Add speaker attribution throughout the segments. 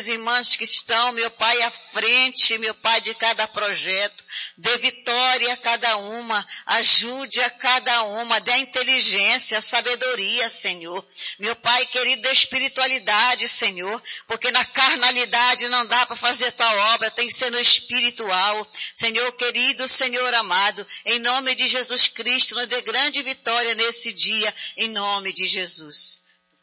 Speaker 1: minhas irmãs que estão, meu Pai, à frente, meu Pai, de cada projeto. Dê vitória a cada uma, ajude a cada uma, dê inteligência, sabedoria, Senhor. Meu Pai querido, dê espiritualidade, Senhor, porque na carnalidade não dá para fazer tua obra, tem que ser no espiritual. Senhor querido, Senhor amado, em nome de Jesus Cristo, nos dê grande vitória nesse dia, em nome de Jesus.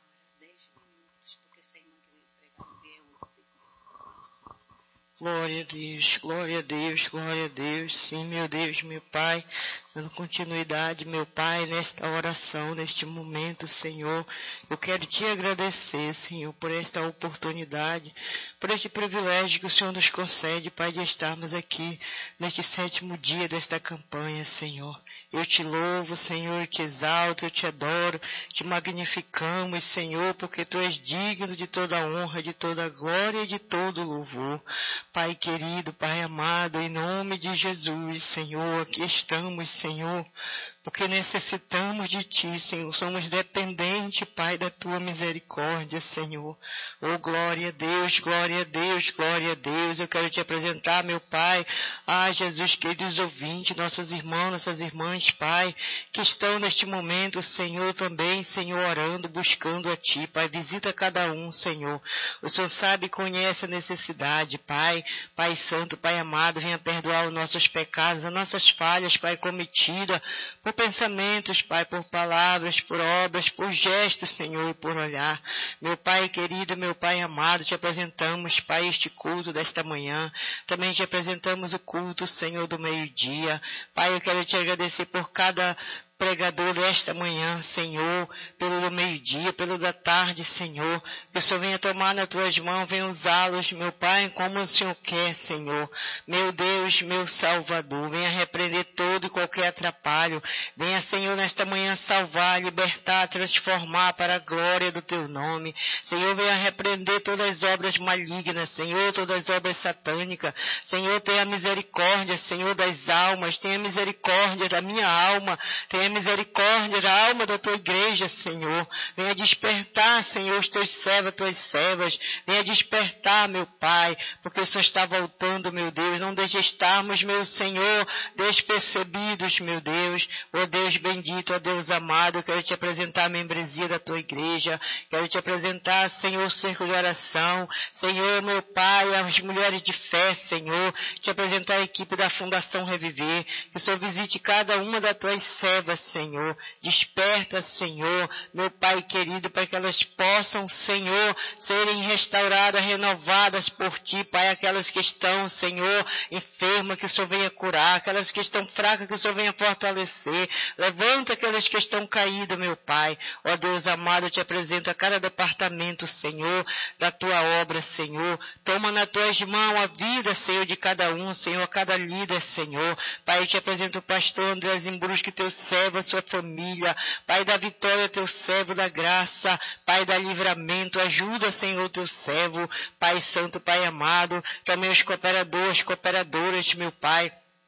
Speaker 2: Glória a Deus, glória a Deus, glória a Deus. Sim, meu Deus, meu Pai, dando continuidade, meu Pai, nesta oração, neste momento, Senhor. Eu quero te agradecer, Senhor, por esta oportunidade, por este privilégio que o Senhor nos concede, Pai, de estarmos aqui neste 7º dia desta campanha, Senhor. Eu te louvo, Senhor, eu te exalto, eu te adoro, te magnificamos, Senhor, porque Tu és digno de toda a honra, de toda a glória e de todo o louvor. Pai querido, Pai amado, em nome de Jesus, Senhor, aqui estamos, Senhor, porque necessitamos de Ti, Senhor, somos dependentes, Pai, da Tua misericórdia, Senhor. Oh, glória a Deus, glória a Deus, glória a Deus. Eu quero Te apresentar, meu Pai, Jesus, queridos ouvintes, nossos irmãos, nossas irmãs, Pai, que estão neste momento, Senhor, também, Senhor, orando, buscando a Ti, Pai, visita cada um, Senhor. O Senhor sabe e conhece a necessidade, Pai, Pai Santo, Pai amado, venha perdoar os nossos pecados, as nossas falhas, Pai, cometidas, por pensamentos, Pai, por palavras, por obras, por gestos, Senhor, e por olhar. Meu Pai querido, meu Pai amado, te apresentamos, Pai, este culto desta manhã. Também te apresentamos o culto, Senhor, do meio-dia. Pai, eu quero te agradecer por cada pregador desta manhã, Senhor, pelo do meio-dia, pelo da tarde, Senhor, que o Senhor venha tomar nas tuas mãos, venha usá-los, meu Pai, como o Senhor quer, Senhor. Meu Deus, meu Salvador, venha repreender todo e qualquer atrapalho, venha, Senhor, nesta manhã salvar, libertar, transformar para a glória do teu nome. Senhor, venha repreender todas as obras malignas, Senhor, todas as obras satânicas. Senhor, tenha misericórdia, Senhor, das almas, tenha misericórdia da minha alma, tenha misericórdia da alma da tua igreja, Senhor. Venha despertar, Senhor, os teus servos, as tuas servas. Venha despertar, meu Pai, porque o Senhor está voltando, meu Deus. Não deixe estarmos, meu Senhor, despercebidos, meu Deus. Ó Deus bendito, ó Deus amado, eu quero te apresentar a membresia da tua igreja. Quero te apresentar, Senhor, o cerco de oração. Senhor, meu Pai, as mulheres de fé, Senhor. Te apresentar a equipe da Fundação Reviver. Que o Senhor visite cada uma das tuas servas, Senhor, desperta, Senhor, meu Pai querido, para que elas possam, Senhor, serem restauradas, renovadas por Ti, Pai, aquelas que estão, Senhor, enfermas, que o Senhor venha curar, aquelas que estão fracas, que o Senhor venha fortalecer, levanta aquelas que estão caídas, meu Pai, ó Deus amado, eu te apresento a cada departamento, Senhor, da Tua obra, Senhor, toma nas Tuas mãos a vida, Senhor, de cada um, Senhor, a cada líder, Senhor, Pai, eu te apresento o pastor André Zimbrusque, teu servo, a sua família, Pai da vitória, teu servo da graça, Pai da livramento, ajuda, Senhor, teu servo, Pai santo, Pai amado, também os cooperadores, cooperadoras, meu Pai,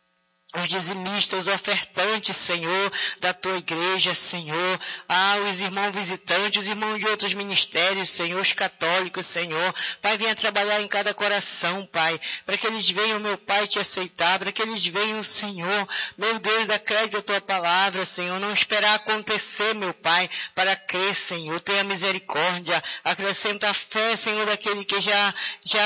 Speaker 2: os dizimistas, os ofertantes, Senhor, da tua igreja, Senhor, os irmãos visitantes, os irmãos de outros ministérios, Senhor, os católicos, Senhor, Pai, venha trabalhar em cada coração, Pai, para que eles venham, meu Pai, te aceitar, para que eles venham, Senhor, meu Deus, dar crédito à tua palavra, Senhor, não esperar acontecer, meu Pai, para crer, Senhor, tenha misericórdia, acrescenta a fé, Senhor, daquele que já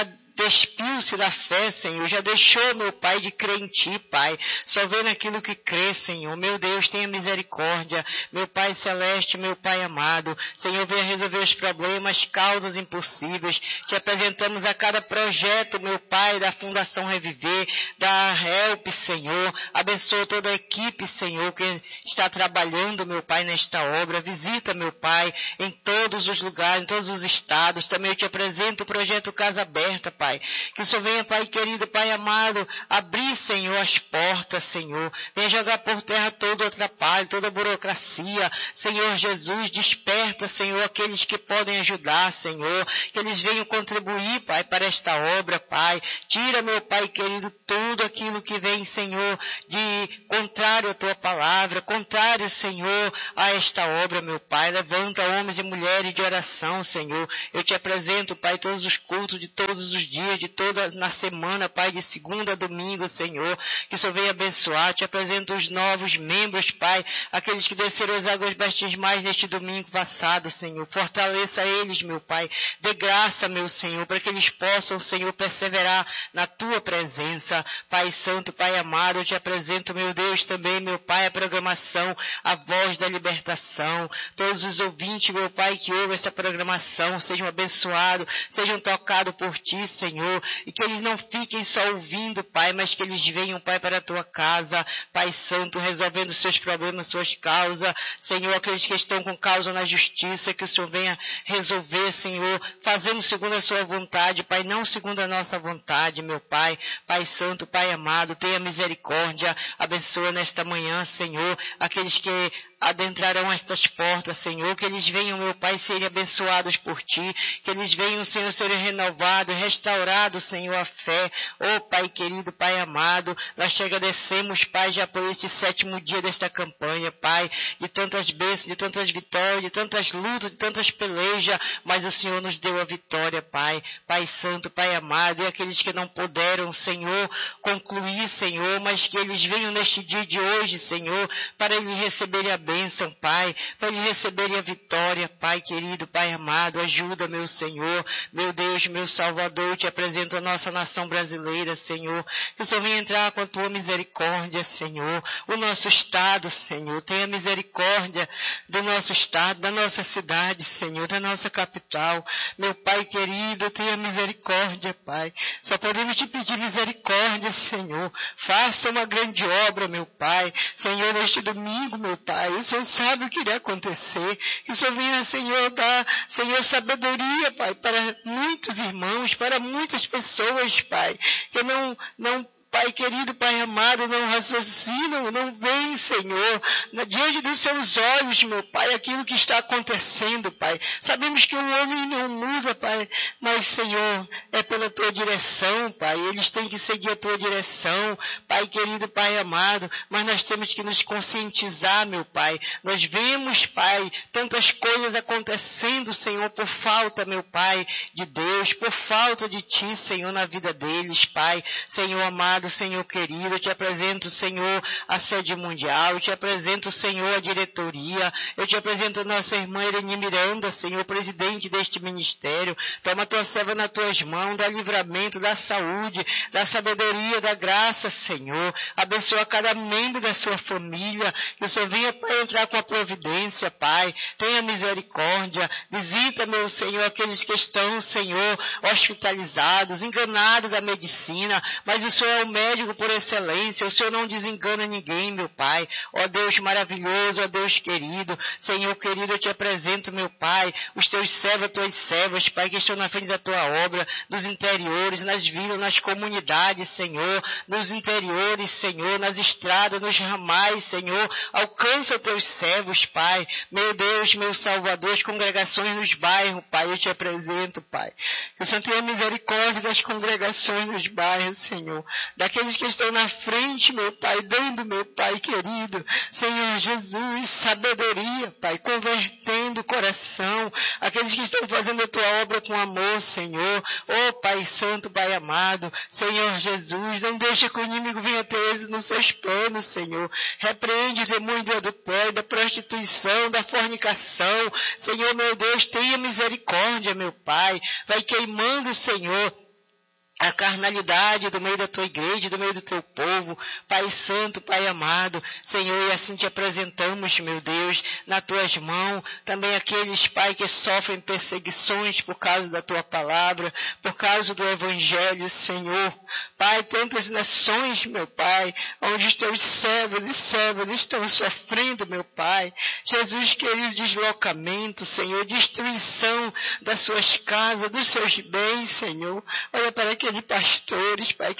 Speaker 2: despiu-se da fé, Senhor, já deixou, meu Pai, de crer em Ti, Pai, só vê naquilo que crê, Senhor, meu Deus, tenha misericórdia, meu Pai celeste, meu Pai amado, Senhor, venha resolver os problemas, causas impossíveis, te apresentamos a cada projeto, meu Pai, da Fundação Reviver, da Help, Senhor, abençoa toda a equipe, Senhor, que está trabalhando, meu Pai, nesta obra, visita, meu Pai, em todos os lugares, em todos os estados, também eu te apresento o projeto Casa Aberta, Pai, Pai. Que o Senhor venha, Pai querido, Pai amado, abrir, Senhor, as portas, Senhor. Venha jogar por terra todo o atrapalho, toda a burocracia. Senhor Jesus, desperta, Senhor, aqueles que podem ajudar, Senhor. Que eles venham contribuir, Pai, para esta obra, Pai. Tira, meu Pai querido, tudo aquilo que vem, Senhor, de contrário à Tua palavra, contrário, Senhor, a esta obra, meu Pai. Levanta homens e mulheres de oração, Senhor. Eu te apresento, Pai, todos os cultos de todos os dias, na semana, Pai, de segunda a domingo, Senhor. Que o Senhor venha abençoar. Te apresento os novos membros, Pai, aqueles que desceram as águas batismais neste domingo passado, Senhor. Fortaleça eles, meu Pai. Dê graça, meu Senhor, para que eles possam, Senhor, perseverar na Tua presença. Pai Santo, Pai amado, eu te apresento, meu Deus, também, meu Pai, a programação, a voz da libertação. Todos os ouvintes, meu Pai, que ouvem esta programação, sejam abençoados, sejam tocados por Ti, Senhor, e que eles não fiquem só ouvindo, Pai, mas que eles venham, Pai, para a Tua casa, Pai Santo, resolvendo seus problemas, suas causas. Senhor, aqueles que estão com causa na justiça, que o Senhor venha resolver, Senhor, fazendo segundo a Sua vontade, Pai, não segundo a nossa vontade, meu Pai. Pai Santo, Pai amado, tenha misericórdia, abençoa nesta manhã, Senhor, aqueles que adentrarão estas portas, Senhor, que eles venham, meu Pai, serem abençoados por Ti, que eles venham, Senhor, serem renovados, restaurados, Senhor, a fé. Oh, Pai querido, Pai amado, nós te agradecemos, Pai, já por este 7º dia desta campanha, Pai, de tantas bênçãos, de tantas vitórias, de tantas lutas, de tantas pelejas, mas o Senhor nos deu a vitória, Pai. Pai Santo, Pai amado, e aqueles que não puderam, Senhor, concluir, Senhor, mas que eles venham neste dia de hoje, Senhor, para eles receberem a bênção, Pai, para eles receberem a vitória, Pai querido, Pai amado, ajuda, meu Senhor, meu Deus, meu Salvador, eu te apresento a nossa nação brasileira, Senhor, que o Senhor venha entrar com a Tua misericórdia, Senhor, o nosso estado, Senhor, tenha misericórdia do nosso estado, da nossa cidade, Senhor, da nossa capital, meu Pai querido, tenha misericórdia, Pai, só podemos te pedir misericórdia, Senhor, faça uma grande obra, meu Pai, Senhor, neste domingo, meu Pai, o Senhor sabe o que irá acontecer, que o Senhor venha, Senhor, dar, Senhor, sabedoria, Pai, para muitos irmãos, para muitas pessoas, Pai, que não Pai querido, Pai amado, não raciocinam, não veem, Senhor, diante dos seus olhos, meu Pai, aquilo que está acontecendo, Pai. Sabemos que o homem não muda, Pai, mas, Senhor, é pela Tua direção, Pai. Eles têm que seguir a Tua direção, Pai querido, Pai amado, mas nós temos que nos conscientizar, meu Pai. Nós vemos, Pai, tantas coisas acontecendo, Senhor, por falta, meu Pai, de Deus, por falta de Ti, Senhor, na vida deles, Pai. Senhor amado, Senhor querido, eu te apresento, Senhor, a sede mundial, eu te apresento, Senhor, a diretoria, eu te apresento a nossa irmã Irene Miranda, Senhor, presidente deste ministério. Toma a Tua serva nas Tuas mãos, dá livramento, dá saúde, dá sabedoria, dá graça, Senhor. Abençoa cada membro da sua família, que o Senhor venha para entrar com a providência, Pai. Tenha misericórdia, visita, meu Senhor, aqueles que estão, Senhor, hospitalizados, enganados da medicina, mas o Senhor é o médico por excelência, o Senhor não desengana ninguém, meu Pai. Ó Deus maravilhoso, ó Deus querido, Senhor querido, eu te apresento, meu Pai, os Teus servos, as Tuas servas, Pai, que estão na frente da Tua obra, nos interiores, nas vilas, nas comunidades, Senhor, nos interiores, Senhor, nas estradas, nos ramais, Senhor, alcança os Teus servos, Pai, meu Deus, meu Salvador, as congregações nos bairros, Pai, eu te apresento, Pai, que o Senhor tenha misericórdia das congregações nos bairros, Senhor, daqueles que estão na frente, meu Pai, dando, meu Pai querido, Senhor Jesus, sabedoria, Pai, convertendo o coração, aqueles que estão fazendo a Tua obra com amor, Senhor, oh Pai Santo, Pai amado, Senhor Jesus, não deixa que o inimigo venha preso nos seus planos, Senhor, repreende o demônio do adultério, da prostituição, da fornicação, Senhor, meu Deus, tenha misericórdia, meu Pai, vai queimando, Senhor, a carnalidade do meio da Tua igreja, do meio do Teu povo, Pai Santo, Pai amado, Senhor, e assim te apresentamos, meu Deus, nas Tuas mãos, também aqueles, Pai, que sofrem perseguições por causa da Tua palavra, por causa do Evangelho, Senhor. Pai, tantas nações, meu Pai, onde os teus servos e servas estão sofrendo, meu Pai. Jesus, querido, deslocamento, Senhor, destruição das suas casas, dos seus bens, Senhor. Olha para aqueles pastores, Pai,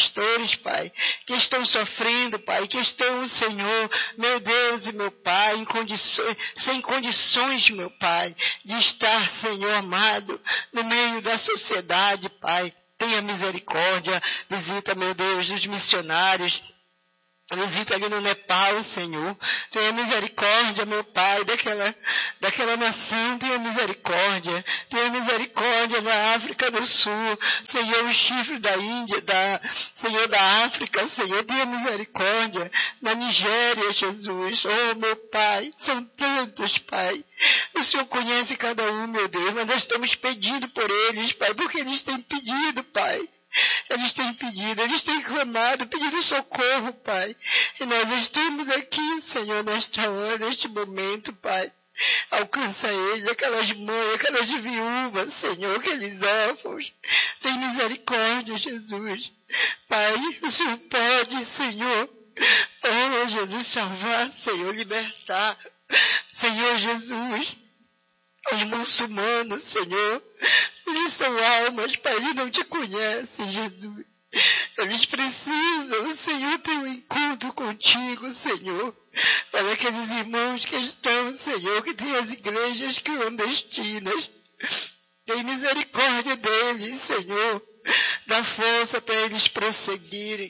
Speaker 2: Pai, que estão sofrendo, Pai, que estão, Senhor, meu Deus e meu Pai, sem condições, meu Pai, de estar, Senhor amado, no meio da sociedade, Pai. Tenha misericórdia, visita, meu Deus, os missionários, visita ali no Nepal, Senhor. Tenha misericórdia, meu Pai, daquela nação. Tenha misericórdia. Tenha misericórdia na África do Sul. Senhor, o chifre da Índia, Senhor, da África, Senhor. Tenha misericórdia na Nigéria, Jesus. Oh, meu Pai, são tantos, Pai. O Senhor conhece cada um, meu Deus, mas nós estamos pedindo por eles, Pai, porque eles têm pedido, Pai. Eles têm clamado, pedido socorro, Pai. E nós estamos aqui, Senhor, nesta hora, neste momento, Pai. Alcança eles, aquelas mães, aquelas viúvas, Senhor, aqueles órfãos. Tem misericórdia, Jesus. Pai, o Senhor pode, Senhor. Oh, Jesus, salvar, Senhor, libertar. Senhor Jesus. Os muçulmanos, Senhor, eles são almas, Pai, eles não te conhecem, Jesus. Eles precisam, Senhor, ter um encontro contigo, Senhor. Para aqueles irmãos que estão, Senhor, que tem as igrejas clandestinas. Tem misericórdia deles, Senhor. Dá força para eles prosseguirem.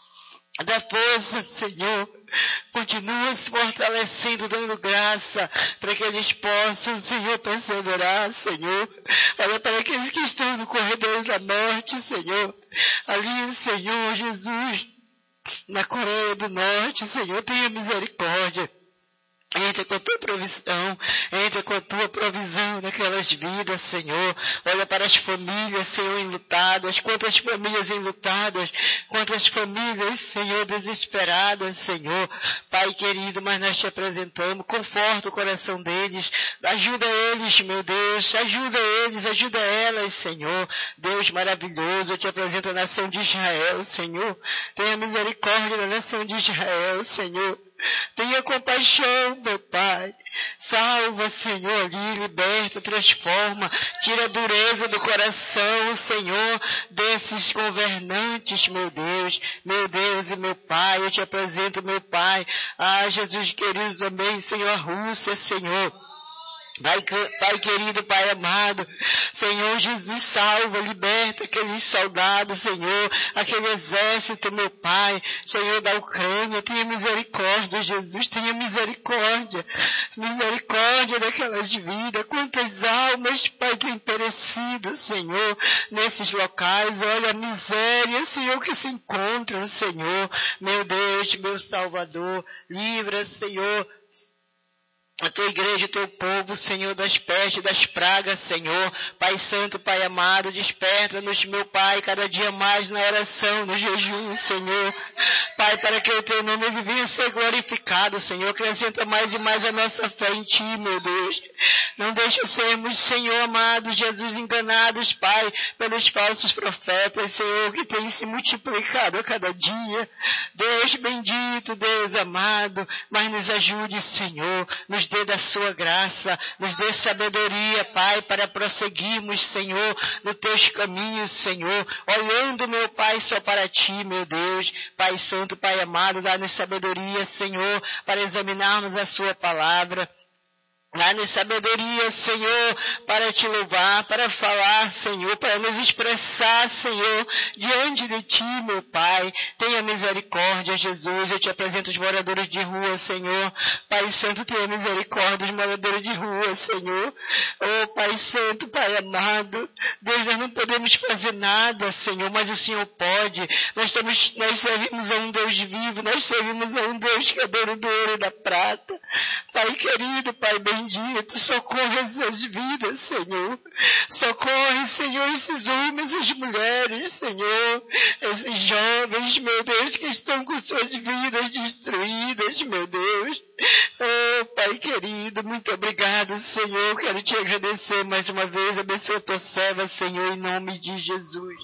Speaker 2: Dá força, Senhor. Continua se fortalecendo, dando graça para que eles possam, Senhor, perseverar, Senhor. Olha para aqueles que estão no corredor da morte, Senhor. Ali, Senhor Jesus, na Coreia do Norte, Senhor, tenha misericórdia. Entra com a tua provisão, entra com a tua provisão naquelas vidas, Senhor. Olha para as famílias, Senhor, enlutadas, quantas famílias enlutadas, quantas famílias, Senhor, desesperadas, Senhor. Pai querido, mas nós te apresentamos, conforta o coração deles, ajuda eles, meu Deus, ajuda elas, Senhor. Deus maravilhoso, eu te apresento a nação de Israel, Senhor. Tenha misericórdia da nação de Israel, Senhor. Tenha compaixão, meu Pai. Salva, Senhor, ali, liberta, transforma, tira a dureza do coração, Senhor, desses governantes, meu Deus e meu Pai. Eu te apresento, meu Pai. Ah, Jesus querido também, Senhor, a Rússia, Senhor. Pai querido, Pai amado, Senhor Jesus, salva, liberta aqueles soldados, Senhor, aquele exército, meu Pai, Senhor, da Ucrânia. Tenha misericórdia, Jesus, tenha misericórdia daquelas vidas. Quantas almas, Pai, têm perecido, Senhor, nesses locais. Olha a miséria, Senhor, que se encontram, Senhor, meu Deus, meu Salvador. Livra, Senhor, a tua igreja, o teu povo, Senhor, das pestes, das pragas, Senhor. Pai Santo, Pai amado, desperta-nos, meu Pai, cada dia mais na oração, no jejum, Senhor. Pai, para que o teu nome venha a ser glorificado, Senhor. Acrescenta mais e mais a nossa fé em ti, meu Deus. Não deixa sermos, Senhor amado, Jesus, enganados, Pai, pelos falsos profetas, Senhor, que têm se multiplicado a cada dia. Deus bendito, Deus amado, mas nos ajude, Senhor, nos dê da sua graça, nos dê sabedoria, Pai, para prosseguirmos, Senhor, nos teus caminhos, Senhor, olhando, meu Pai, só para ti, meu Deus. Pai Santo, Pai amado, dá-nos sabedoria, Senhor, para examinarmos a sua palavra. Dá-nos sabedoria, Senhor, para te louvar, para falar, Senhor, para nos expressar, Senhor, diante de ti, meu Pai. Tenha misericórdia, Jesus. Eu te apresento os moradores de rua, Senhor. Pai Santo, tenha misericórdia dos moradores de rua, Senhor. Oh, Pai Santo, Pai amado. Deus, nós não podemos fazer nada, Senhor, mas o Senhor pode. Nós servimos a um Deus vivo, nós servimos a um Deus que é dono do ouro e da prata. Pai querido, Pai bendito, socorre essas vidas, Senhor. Socorre, Senhor, esses homens, essas mulheres, Senhor. Esses jovens, meu Deus, que estão com suas vidas destruídas, meu Deus. Oh, Pai querido, muito obrigado, Senhor. Quero te agradecer mais uma vez. Abençoa a tua serva, Senhor, em nome de Jesus.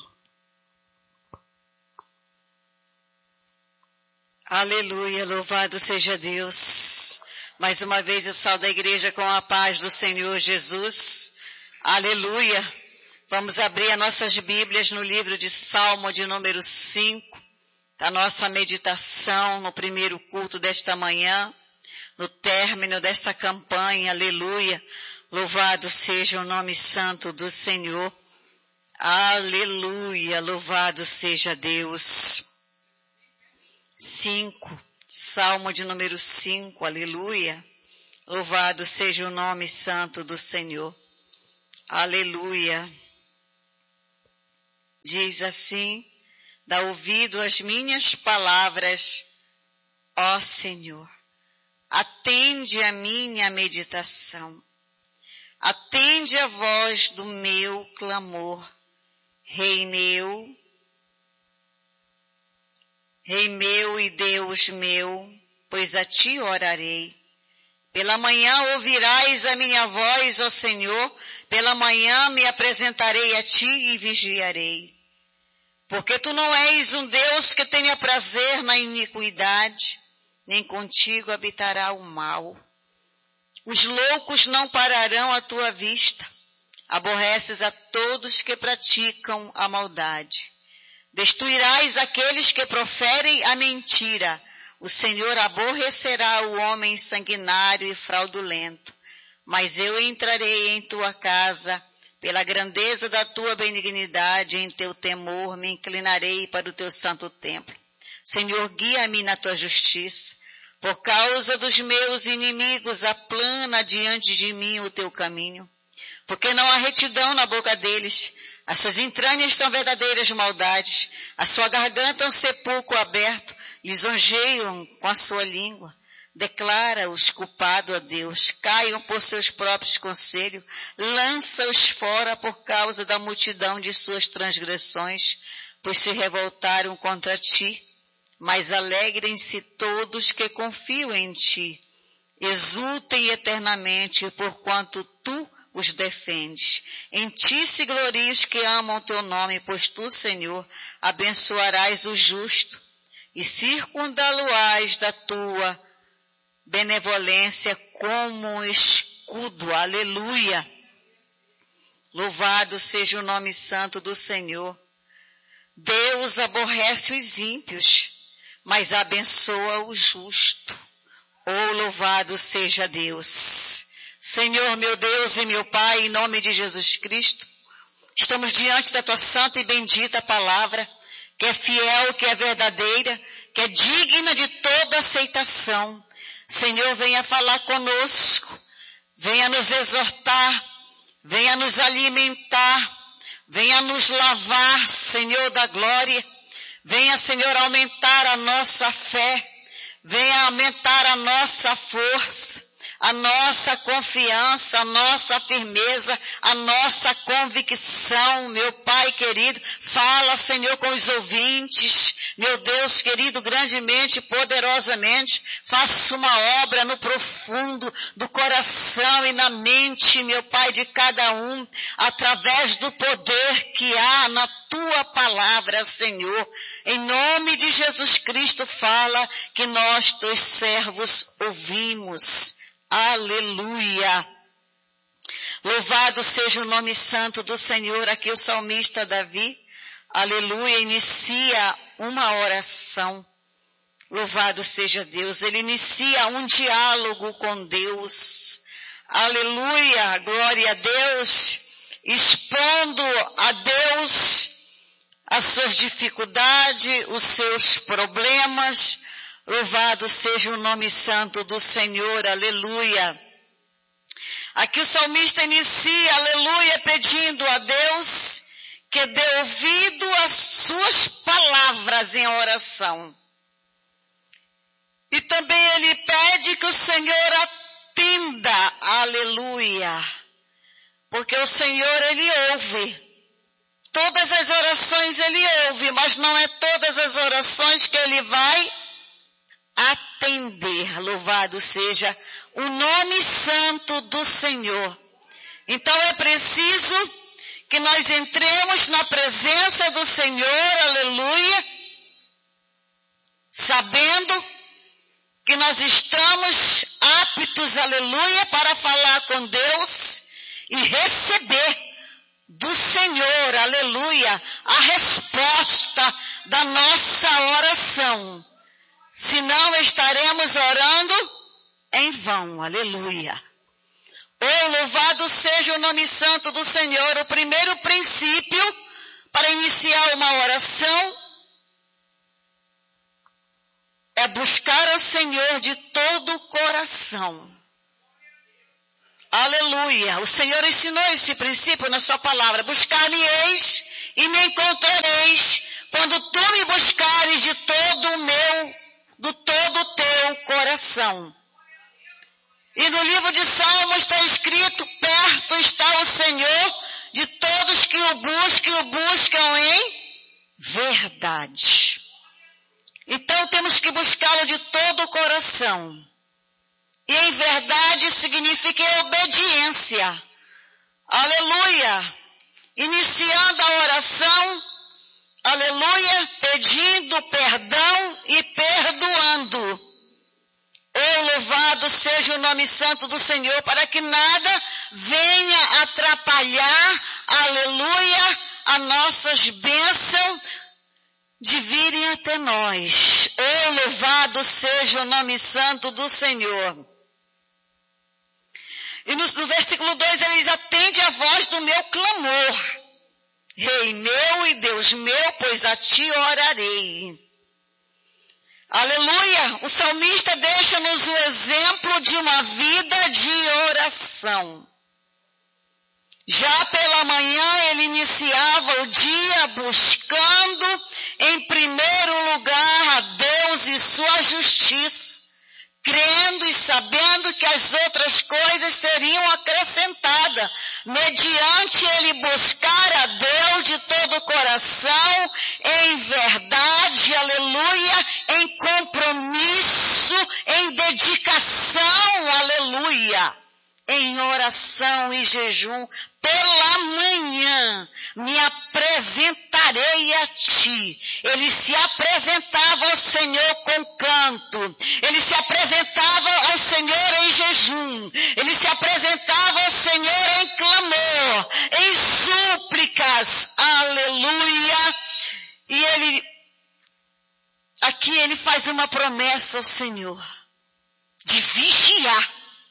Speaker 1: Aleluia, louvado seja Deus. Mais uma vez eu saúdo a igreja com a paz do Senhor Jesus. Aleluia. Vamos abrir as nossas Bíblias no livro de Salmo de número 5, a nossa meditação no primeiro culto desta manhã, no término desta campanha. Aleluia. Louvado seja o nome santo do Senhor. Aleluia, louvado seja Deus. 5, Salmo de número 5, aleluia. Louvado seja o nome santo do Senhor. Aleluia. Diz assim: dá ouvido às minhas palavras, ó Senhor. Atende a minha meditação. Atende a voz do meu clamor. Rei meu e Deus meu, pois a ti orarei. Pela manhã ouvirás a minha voz, ó Senhor, pela manhã me apresentarei a ti e vigiarei. Porque tu não és um Deus que tenha prazer na iniquidade, nem contigo habitará o mal. Os loucos não pararão à tua vista. Aborreces a todos que praticam a maldade. Destruirás aqueles que proferem a mentira. O Senhor aborrecerá o homem sanguinário e fraudulento. Mas eu entrarei em tua casa, pela grandeza da tua benignidade, em teu temor me inclinarei para o teu santo templo. Senhor, guia-me na tua justiça. Por causa dos meus inimigos, aplana diante de mim o teu caminho. Porque não há retidão na boca deles. As suas entranhas são verdadeiras maldades. A sua garganta é um sepulcro aberto. Lisonjeiam com a sua língua. Declara-os culpado a Deus. Caiam por seus próprios conselhos. Lança-os fora por causa da multidão de suas transgressões, pois se revoltaram contra ti. Mas alegrem-se todos que confiam em ti. Exultem eternamente, porquanto tu os defendes. Em ti se gloriem os que amam teu nome, pois tu, Senhor, abençoarás o justo e circundá-lo-ás da tua benevolência como um escudo. Aleluia. Louvado seja o nome santo do Senhor. Deus aborrece os ímpios, mas abençoa o justo. Oh, louvado seja Deus. Senhor, meu Deus e meu Pai, em nome de Jesus Cristo, estamos diante da tua santa e bendita palavra, que é fiel, que é verdadeira, que é digna de toda aceitação. Senhor, venha falar conosco, venha nos exortar, venha nos alimentar, venha nos lavar, Senhor da glória. Venha, Senhor, aumentar a nossa fé, venha aumentar a nossa força, a nossa confiança, a nossa firmeza, a nossa convicção. Meu Pai querido, fala, Senhor, com os ouvintes. Meu Deus querido, grandemente, poderosamente, faça uma obra no profundo do coração e na mente, meu Pai, de cada um, através do poder que há na tua palavra, Senhor. Em nome de Jesus Cristo, fala que nós, teus servos, ouvimos. Aleluia. Louvado seja o nome santo do Senhor. Aqui o salmista Davi, aleluia, inicia uma oração. Louvado seja Deus. Ele inicia um diálogo com Deus. Aleluia, glória a Deus. Expondo a Deus as suas dificuldades, os seus problemas. Louvado seja o nome santo do Senhor, aleluia. Aqui o salmista inicia, aleluia, pedindo a Deus que dê ouvido às suas palavras em oração. E também ele pede que o Senhor atenda, aleluia. Porque o Senhor, ele ouve. Todas as orações ele ouve, mas não é todas as orações que ele vai atender. entender. Louvado seja o nome santo do Senhor. Então é preciso que nós entremos na presença do Senhor, aleluia, sabendo que nós estamos aptos, aleluia, para falar com Deus e receber do Senhor, aleluia, a resposta da nossa oração. Senão estaremos orando em vão, aleluia. Oh, louvado seja o nome santo do Senhor. O primeiro princípio para iniciar uma oração é buscar ao Senhor de todo o coração. Aleluia. O Senhor ensinou esse princípio na sua palavra. Buscar-me-eis e me encontrareis quando tu me buscares de todo o teu coração. E no livro de Salmos está escrito, perto está o Senhor de todos que o buscam em verdade. Então temos que buscá-lo de todo o coração. E em verdade significa obediência. Aleluia. Iniciando a oração, aleluia, pedindo perdão e perdoando. Oh, louvado seja o nome santo do Senhor, para que nada venha atrapalhar, aleluia, as nossas bênçãos de virem até nós. Oh, louvado seja o nome santo do Senhor. E no versículo 2 ele diz, atende a voz do meu clamor, Rei meu e Deus meu, pois a ti orarei. Aleluia! O salmista deixa-nos o exemplo de uma vida de oração. Já pela manhã ele iniciava o dia buscando em primeiro lugar a Deus e sua justiça, crendo e sabendo que as outras coisas seriam acrescentadas, mediante ele buscar a Deus de todo o coração, em verdade, aleluia, em compromisso, em dedicação, aleluia, em oração e jejum. Pela manhã me apresentarei a ti. Ele se apresentava ao Senhor com canto. Ele se apresentava ao Senhor em jejum. Ele se apresentava ao Senhor em clamor, em súplicas. Aleluia. E aqui ele faz uma promessa ao Senhor de vigiar.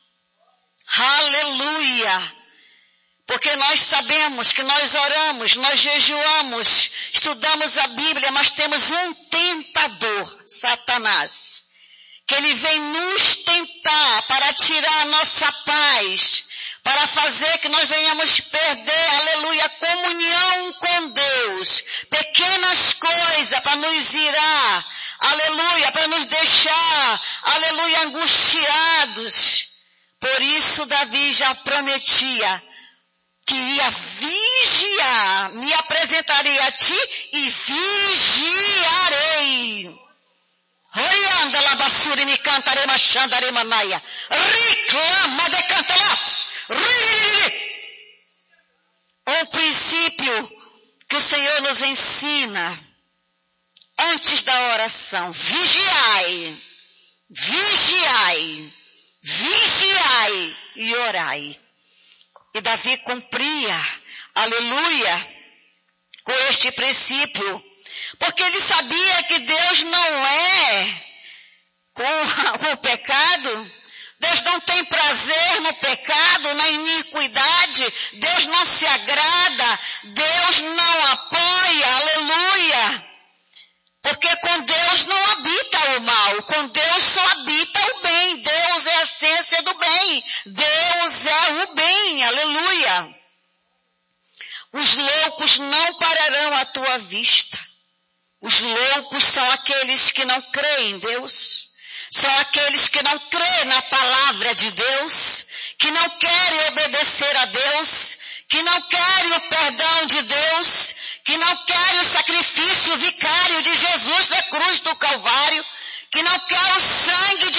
Speaker 1: Aleluia. Porque nós sabemos que nós oramos, nós jejuamos, estudamos a Bíblia, mas temos um tentador, Satanás, que ele vem nos tentar para tirar a nossa paz, para fazer que nós venhamos perder, aleluia, a comunhão com Deus, pequenas coisas para nos irar, aleluia, para nos deixar, aleluia, angustiados. Por isso Davi já prometia que ia vigiar, me apresentarei a ti e vigiarei. Orianda la basura e me cantarei machandare manaia. Reclama de cantelas. Um princípio que o Senhor nos ensina antes da oração. Vigiai, vigiai, vigiai e orai. E Davi cumpria, aleluia, com este princípio, porque ele sabia que Deus não é com o pecado, Deus não tem prazer no pecado, na iniquidade, Deus não se agrada, Deus não apoia, aleluia, porque com Deus não habita o mal, com Deus só habita o bem, Deus é a essência do bem, Deus é o bem, aleluia. Os loucos não pararão à tua vista, os loucos são aqueles que não creem em Deus, são aqueles que não creem na palavra de Deus, que não querem obedecer a Deus, que não querem o perdão de Deus, que não querem o sacrifício vicário de Jesus na cruz do Calvário, que não querem o sangue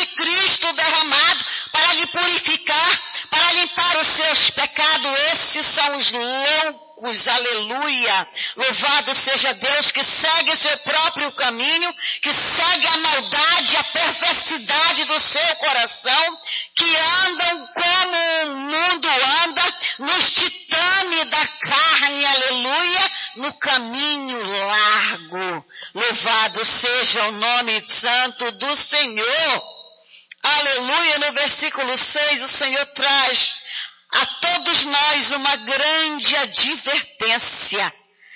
Speaker 1: ficamos loucos, aleluia. Louvado seja Deus, que segue o seu próprio caminho, que segue a maldade, a perversidade do seu coração, que andam como o mundo anda, nos titames da carne, aleluia, no caminho largo. Louvado seja o nome santo do Senhor. Aleluia, no versículo 6 o Senhor traz a todos nós uma grande advertência.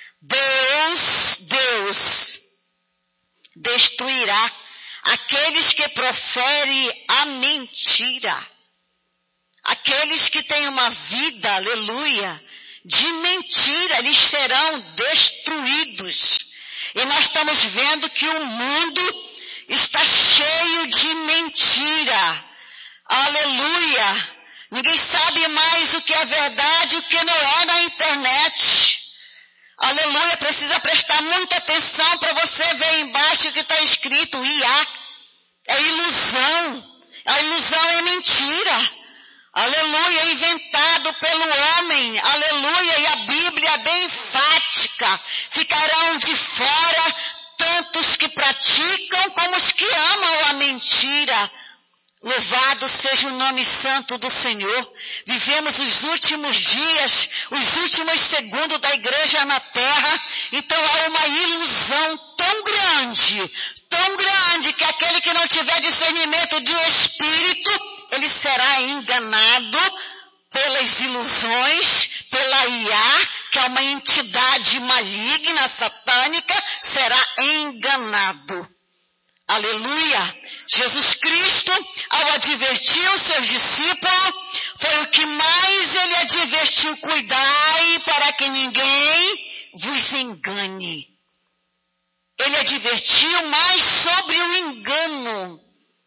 Speaker 1: Deus destruirá aqueles que proferem a mentira. Aqueles que têm uma vida, aleluia, de mentira, eles serão destruídos. E nós estamos vendo que o mundo está cheio de mentira. Aleluia. Ninguém sabe mais o que é verdade e o que não é na internet. Aleluia. Precisa prestar muita atenção para você ver embaixo o que está escrito. IA. É ilusão. A ilusão é mentira. Aleluia. É inventado pelo homem. Aleluia. E a Bíblia é bem enfática. Ficarão de fora tantos que praticam como os que amam a mentira. Louvado seja o nome santo do Senhor. Vivemos os últimos dias, os últimos segundos da igreja na terra. Então há uma ilusão tão grande, que aquele que não tiver discernimento de espírito, ele será enganado pelas ilusões, pela IA, que é uma entidade maligna, satânica, será enganado. Aleluia. Jesus Cristo, ao advertir os seus discípulos, foi o que mais ele advertiu: cuidai para que ninguém vos engane. Ele advertiu mais sobre o engano.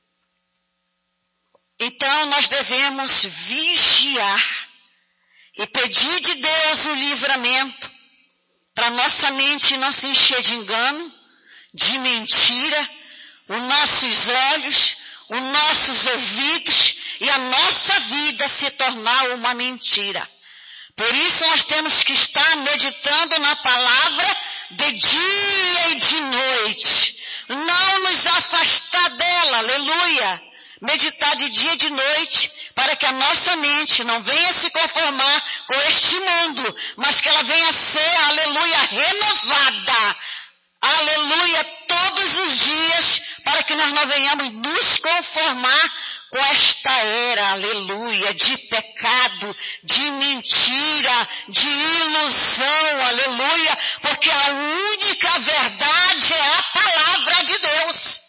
Speaker 1: Então nós devemos vigiar e pedir de Deus o livramento para nossa mente não se encher de engano, de mentira, os nossos olhos, os nossos ouvidos e a nossa vida se tornar uma mentira. Por isso nós temos que estar meditando na palavra de dia e de noite. Não nos afastar dela, aleluia. Meditar de dia e de noite, para que a nossa mente não venha se conformar com este mundo, mas que ela venha ser, aleluia, renovada. Aleluia, todos os dias, para que nós não venhamos nos conformar com esta era, aleluia, de pecado, de mentira, de ilusão, aleluia, porque a única verdade é a palavra de Deus.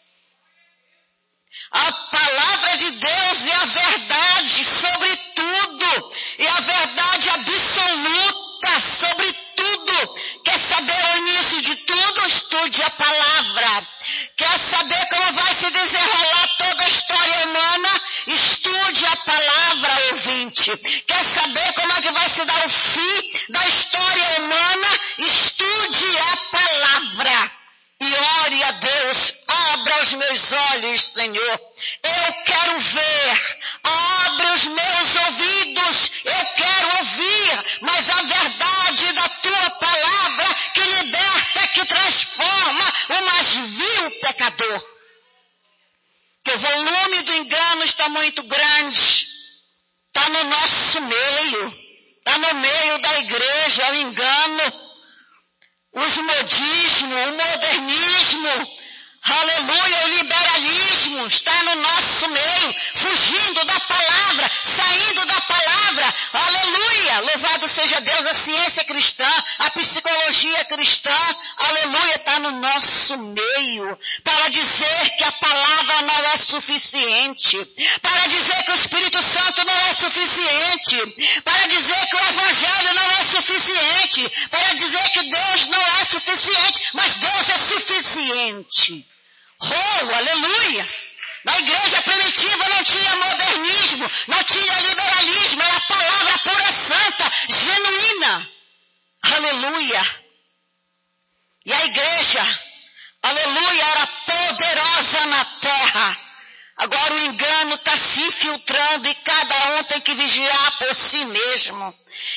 Speaker 1: A palavra de Deus é a verdade sobre tudo, e a verdade absoluta sobre tudo. Quer saber o início de tudo? Estude a palavra. Quer saber como vai se desenrolar toda a história humana? Estude a palavra, ouvinte. Quer saber como é que vai se dar o fim da história humana? Estude a palavra. E ore a Deus, abra os meus olhos, Senhor. Eu quero ver, abre os meus ouvidos, eu quero ouvir, mas a verdade da tua palavra que liberta, que transforma o mais vil pecador. Que o volume do engano está muito grande, está no nosso meio, está no meio da igreja o engano. Os modismos, o modernismo, aleluia, o liberalismo está no nosso meio, fugindo da palavra, saindo da palavra, aleluia, louvado seja Deus, a ciência cristã, a psicologia cristã, aleluia, está no nosso meio, para dizer que a palavra não é suficiente, para dizer que o Espírito Santo não é suficiente, para dizer que o Evangelho não é suficiente, para dizer que Deus não é suficiente, mas Deus é suficiente. Oh, aleluia! Na igreja primitiva não tinha modernismo, não tinha liberalismo, era a palavra pura, santa, genuína. Aleluia! E a igreja, aleluia, era poderosa na terra. Agora o engano está se infiltrando e cada um tem que vigiar por si mesmo.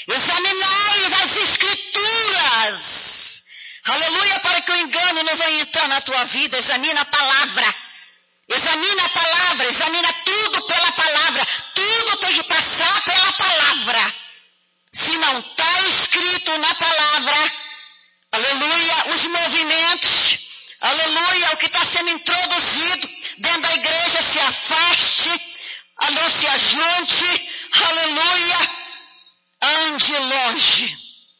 Speaker 1: Examinai as Escrituras. Aleluia, para que o engano não venha entrar na tua vida. Examina a palavra. Examina a palavra, examina tudo pela palavra. Tudo tem que passar pela palavra. Se não está escrito na palavra, aleluia, os movimentos, aleluia, o que está sendo introduzido dentro da igreja, se afaste, não se ajunte, aleluia, ande longe.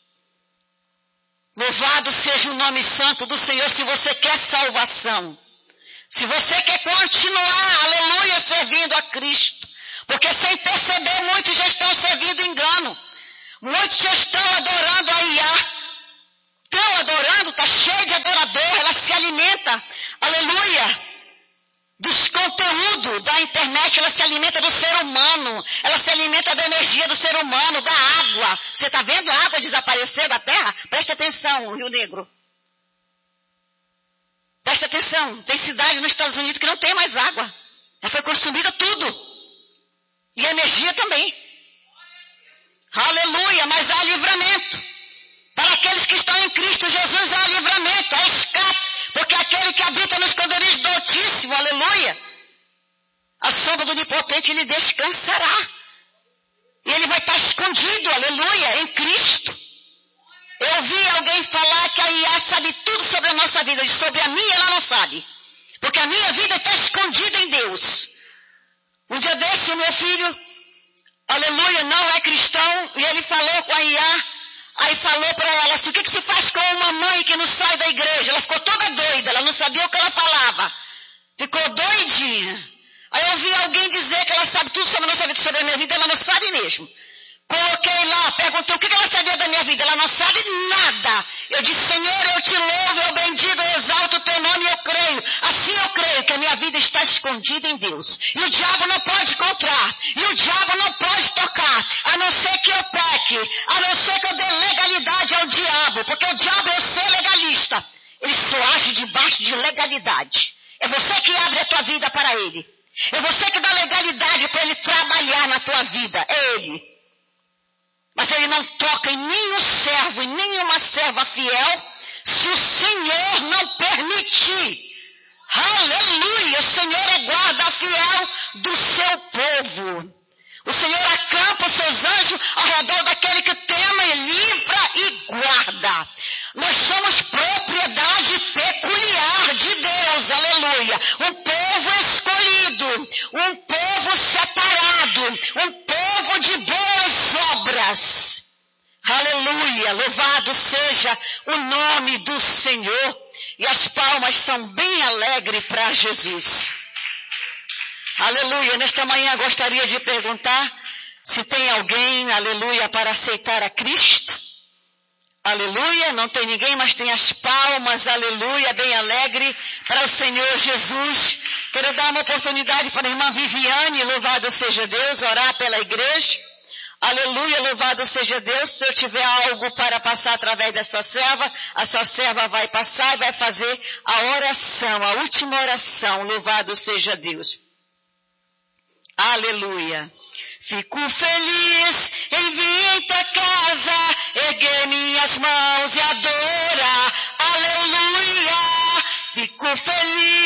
Speaker 1: Louvado seja o nome santo do Senhor. Se você quer salvação, se você quer continuar, aleluia, servindo a Cristo, porque sem perceber muitos já estão servindo engano, muitos já estão adorando a IA, estão adorando, está cheio de adorador, ela se alimenta, aleluia, dos conteúdos da internet, ela se alimenta do ser humano, ela se alimenta da energia do ser humano, da água. Você está vendo a água desaparecer da terra? Preste atenção, Rio Negro. Preste atenção, tem cidade nos Estados Unidos que não tem mais água. Já foi consumida tudo. E energia também. Aleluia, mas há livramento. Para aqueles que estão em Cristo Jesus há livramento, há escape. Porque aquele que habita nos esconderijos do Altíssimo, aleluia, a sombra do Onipotente, ele descansará. E ele vai estar escondido, aleluia, em Cristo. Eu vi alguém falar que a IA sabe tudo sobre a nossa vida, e sobre a minha ela não sabe. Porque a minha vida está escondida em Deus. Um dia desse, o meu filho, aleluia, não é cristão, e ele falou com a IA, aí falou para ela assim, o que se faz com uma mãe que não sai da igreja? Ela ficou toda doida, ela não sabia o que ela falava. Ficou doidinha. Aí eu vi alguém dizer que ela sabe tudo sobre a nossa vida, sobre a minha vida, ela não sabe mesmo. Coloquei lá, perguntei o que ela sabia da minha vida, ela não sabe nada. Eu disse, Senhor, eu te louvo, eu bendigo, eu exalto o teu nome e eu creio. Assim eu creio que a minha vida está escondida em Deus. E o diabo não pode encontrar, e o diabo não pode tocar, a não ser que eu peque, a não ser que eu dê legalidade ao diabo, porque o diabo é o ser legalista. Ele só age debaixo de legalidade. É você que abre a tua vida para ele. É você que dá legalidade para ele trabalhar na tua vida. É ele. Mas ele não toca em nenhum servo e nenhuma serva fiel se o Senhor não permitir. Aleluia! O Senhor é guarda fiel do seu povo. O Senhor acampa os seus anjos ao redor daquele que tema e livra e guarda. Nós somos propriedade peculiar de Deus. Aleluia! Um povo escolhido, um povo separado, um povo de boas obras. Aleluia, louvado seja o nome do Senhor. E as palmas são bem alegres para Jesus. Aleluia, nesta manhã gostaria de perguntar se tem alguém, aleluia, para aceitar a Cristo. Aleluia, não tem ninguém, mas tem as palmas, aleluia, bem alegre para o Senhor Jesus. Quero dar uma oportunidade para a irmã Viviane, louvado seja Deus, orar pela igreja. Aleluia, louvado seja Deus. Se eu tiver algo para passar através da sua serva, a sua serva vai passar e vai fazer a oração, a última oração, louvado seja Deus. Aleluia. Fico feliz em vir em tua casa, erguer minhas mãos e adorar. Aleluia. Fico feliz